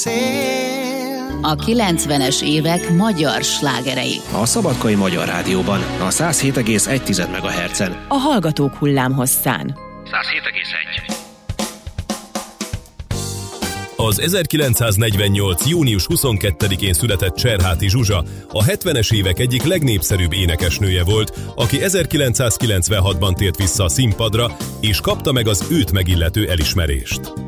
szél. A 90-es évek magyar slágerei. A Szabadkai Magyar Rádióban, a 107,1 MHz-en. A Hallgatók hullámhosszán. 107,1. Az 1948. június 22-én született Cserháti Zsuzsa a 70-es évek egyik legnépszerűbb énekesnője volt, aki 1996-ban tért vissza a színpadra, és kapta meg az őt megillető elismerést.